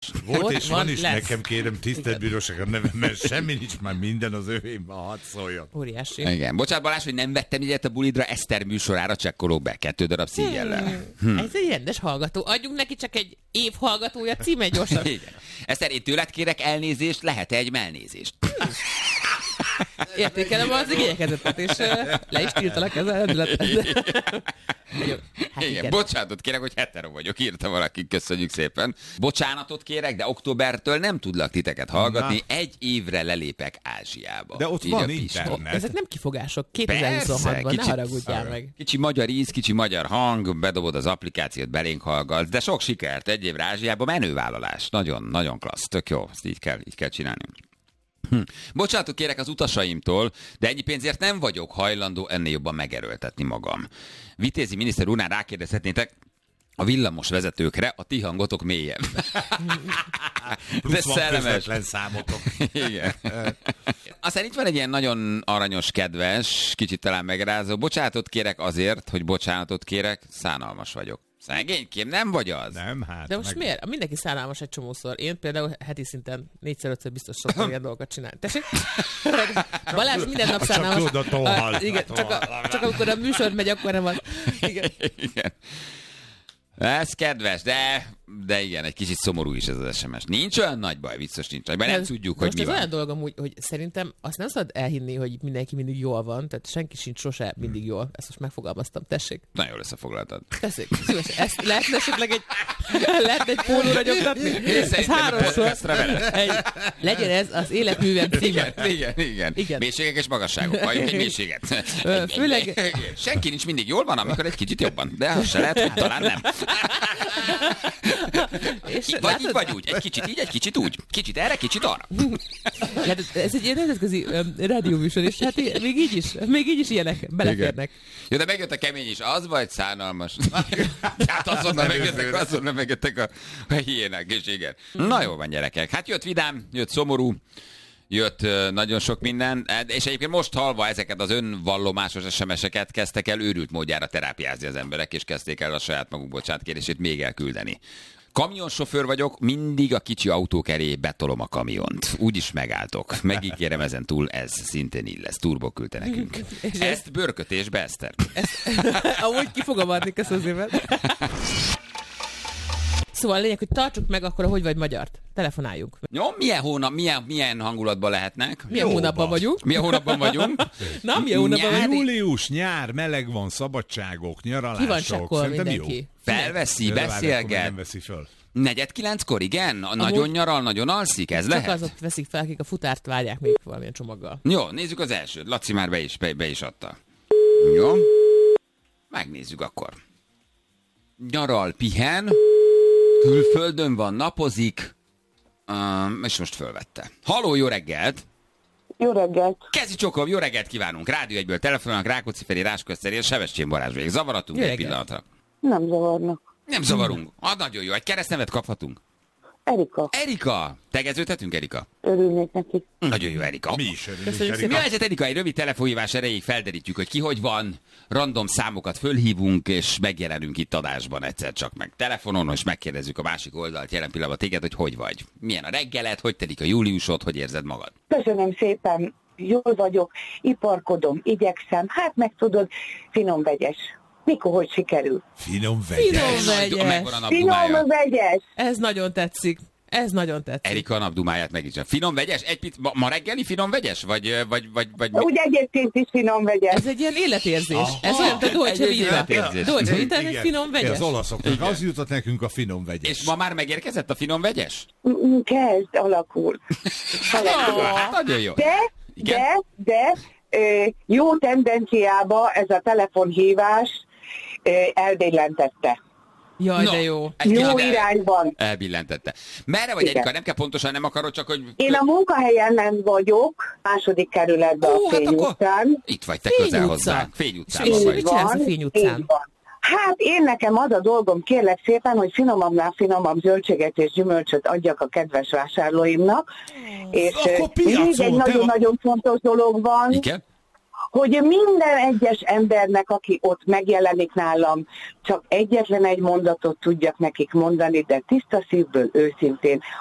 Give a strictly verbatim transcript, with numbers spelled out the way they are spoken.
Volt Ott és van, van, is lesz. nekem, kérem, tisztelt bíróság a nevem, mert semmi nincs, már minden az övémben, hadd szóljon. Óriási. Igen. Bocsánat, Balázs, hogy nem vettem ilyet a bulidra, Eszter műsorára csekkolok be, kettő darab szígyellel. Hmm. Ez egy rendes hallgató. Adjunk neki csak egy év hallgatója címe gyorsan. Igen. Eszter, én tőled kérek elnézést, lehet egy melnézést? Értékelem az igyekezetet, és uh, le is tiltalak ezzel rendületet. Hát igen. igen, bocsánatot kérek, hogy hetero vagyok, írta valaki, köszönjük szépen. Bocsánatot kérek, de októbertől nem tudlak titeket hallgatni, Na. egy évre lelépek Ázsiába. De ott így van internet. Ezek nem kifogások, kétezer-huszonhatban, ne haragudjál meg. Kicsi magyar íz, kicsi magyar hang, bedobod az applikációt, belénk hallgatsz, de sok sikert, egy évre Ázsiába, menővállalás. Nagyon, nagyon klassz, tök jó, ezt így kell, így kell csinálni. Hm. Bocsánatot kérek az utasaimtól, de ennyi pénzért nem vagyok hajlandó ennél jobban megerőltetni magam. Vitézi miniszter úrnál rákérdezhetnétek, a villamos vezetőkre a ti hangotok mélyebb. Plusz van közvetlen számotok. Igen. Aztán itt van egy ilyen nagyon aranyos, kedves, kicsit talán megrázó. Bocsánatot kérek azért, hogy bocsánatot kérek, szánalmas vagyok. Szegénykém, nem vagy az? Nem, hát. De most meg... miért? Mindenki szánalmas egy csomószor. Én például heti szinten négyszer-ötször biztos szoktam ilyen dolgokat csinálni. Tessék? Balázs minden nap szánalmas. Csak tudod, tohal. Ah, igen, csak, a, csak amikor a műsor megy, akkor nem van. Igen. Igen. Ez kedves, de, de igen, egy kicsit szomorú is ez az es em es. Nincs olyan nagy baj, vicces nincs nagy baj, nem tudjuk, hogy mi van. Most ez van. olyan dolog amúgy, hogy szerintem azt nem szabad elhinni, hogy mindenki mindig jól van, tehát senki sincs sose mindig jól. Ezt most megfogalmaztam, tessék. Nagyon jól összefoglaltad. Tessék, szívesen. Ezt lehetne esetleg egy, lehetne egy pólóra nyomtatni? Ez háromszor. Egy, legyen ez az életművem címe. Igen, igen, igen, igen. Mélységek és magasságok. Halljunk egy mélységet. Főleg... Senki nincs mindig jól van, amikor egy kicsit jobban. De az se lehet, hogy talán nem. És vagy látod? így, vagy úgy. Egy kicsit így, egy kicsit úgy. Kicsit erre, kicsit arra. Hát ez egy ilyen nemzetközi um, rádióműsor, és hát még így is, még így is ilyenek beleférnek. Jó, de megjött a kemény is. Az vagy szánalmas. Hát azonnal megjöttek, azonnal megjöttek a, a hiénák, és igen. Na jó van, gyerekek. Hát jött vidám, jött szomorú, jött uh, nagyon sok minden, és egyébként most halva ezeket az önvallomásos es em es-eket kezdtek el őrült módjára terápiázni az emberek, és kezdték el a saját maguk bocsánatkérését még elküldeni. Kamionsofőr vagyok, mindig a kicsi autók elé betolom a kamiont. Úgyis megálltok. Megígérem, ezen túl ez szintén így lesz. Turbo küldte nekünk. Ezt bőrkötésbe, Eszter. Amúgy ki fogom adni, köszönöm szépen. Szóval a lényeg, hogy tartsuk meg akkor, hogy vagy magyart. Telefonáljunk. Jó, milyen hónap, milyen, milyen hangulatban lehetnek? Milyen Jó, hónapban bas. vagyunk? Milyen hónapban vagyunk? Na, milyen hónapban nyár, vagyunk? Július, nyár, meleg van, szabadságok, nyaralások. Ki van csekkol mindenki? Jó. Felveszi, beszélget. Nem veszi föl. Negyed kilenckor, igen? A nagyon nyaral, nagyon alszik, ez csak lehet? Csak azok veszik fel, akik a futárt várják még valamilyen csomaggal. Jó, nézzük az elsőt. Laci már be is, be, be is adta. Jó. Megnézzük akkor. Nyaral, pihen. Külföldön van, napozik. Um, és most fölvette. Halló, jó reggelt! Jó reggelt! Kezi csokom, jó reggelt kívánunk! Rádió egyből telefonálnak, Rákóczi Feri, Rásközterén, Sebestyén Balázs vagyok. Zavaratunk jó egy reggelt. pillanatra. Nem zavarnak. Nem zavarunk. Ah, nagyon jó. Egy keresztnevet kaphatunk. Erika. Erika! Tegeződhetünk, Erika? Örülnék neki. Nagyon jó, Erika. Mi is örülünk, Köszönjük Mi Erika. a helyzet, Erika? Egy rövid telefonhívás erejéig felderítjük, hogy ki hogy van, random számokat fölhívunk, és megjelenünk itt adásban egyszer csak meg telefonon, és megkérdezzük a másik oldalt jelen pillanatban téged, hogy hogy vagy. Milyen a reggeled, hogy telik a júliusod, hogy érzed magad? Köszönöm szépen. Jól vagyok, iparkodom, igyekszem. Hát meg tudod, finom vegyes. Mikor, hogy sikerül? Finom vegyes. Finom vegyes. Mekkora Finom napdumája. vegyes. Ez nagyon tetszik. Ez nagyon tetszik. Erika a napdumáját meg is. Finom vegyes? Egy pit, ma, ma reggeli finom vegyes? Vagy, vagy, vagy, vagy mi? Úgy egyébként is finom vegyes. Ez egy ilyen életérzés. Aha. Ez olyan, mint a Dolce Egy Vita. életérzés. Dolce Vita, egy Igen. finom vegyes. Az olaszoknak az jutott nekünk a finom vegyes. És ma már megérkezett a finom vegyes? Mm, Kezd, alakul. alakul. Hát nagyon jó. De, Igen? de, de ö, jó tendenciába ez a telefonhívás ö, elbillentette. Jaj, No. de jó. Egy Jó kicsit el- irányban. Elbillentette. Merre vagy, Igen. Erika? Nem kell pontosan, nem akarod, csak hogy... Én a munkahelyemen vagyok, második kerületben Ó, a hát Fény akkor- utcán. Itt vagy, te Fény közel utca. hozzánk. Fény utcában És vagy. mit csinálsz a Fény utcán? így van. Hát én nekem az a dolgom, kérlek szépen, hogy finomabbnál finomabb zöldséget és gyümölcsöt adjak a kedves vásárlóimnak. És Akkor eh, még piacon, egy te nagyon-nagyon fontos dolog van, Igen? hogy minden egyes embernek, aki ott megjelenik nálam, csak egyetlen egy mondatot tudjak nekik mondani, de tiszta szívből, őszintén,